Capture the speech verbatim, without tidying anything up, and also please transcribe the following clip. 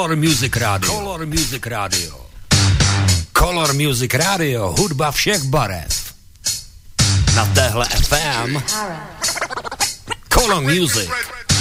Color Music Radio. Color Music Radio. Color Music Radio. Hudba všech barev. Na téhle F M. Color Music.